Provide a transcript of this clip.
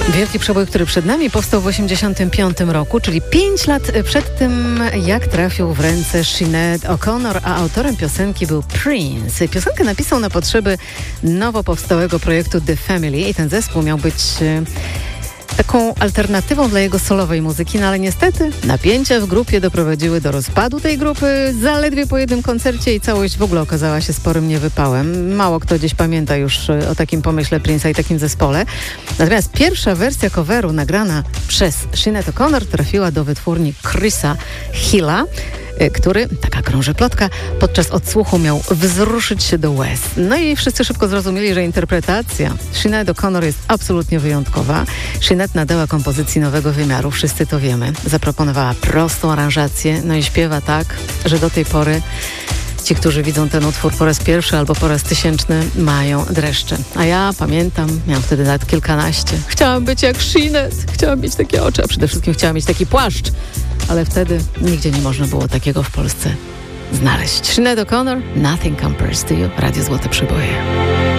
Wielki przebój, który przed nami, powstał w 1985 roku, czyli 5 lat przed tym, jak trafił w ręce Sinead O'Connor, a autorem piosenki był Prince. Piosenkę napisał na potrzeby nowo powstałego projektu The Family i ten zespół miał być taką alternatywą dla jego solowej muzyki, no ale niestety napięcia w grupie doprowadziły do rozpadu tej grupy zaledwie po jednym koncercie i całość w ogóle okazała się sporym niewypałem. Mało kto gdzieś pamięta już o takim pomyśle Prince'a i takim zespole. Natomiast pierwsza wersja coveru nagrana przez Sinead O'Connor trafiła do wytwórni Chrisa Hilla, który, taka krąży plotka, podczas odsłuchu miał wzruszyć się do łez. No i wszyscy szybko zrozumieli, że interpretacja Sinead O'Connor jest absolutnie wyjątkowa. Sinead nadała kompozycji nowego wymiaru, wszyscy to wiemy. Zaproponowała prostą aranżację, no i śpiewa tak, że do tej pory ci, którzy widzą ten utwór po raz pierwszy albo po raz 1000, mają dreszcze. A ja pamiętam, miałam wtedy lat kilkanaście. Chciałam być jak Sinead, chciałam mieć takie oczy, a przede wszystkim chciałam mieć taki płaszcz. Ale wtedy nigdzie nie można było takiego w Polsce znaleźć. Sinead O'Connor, Nothing Compares to You, Radio Złote Przeboje.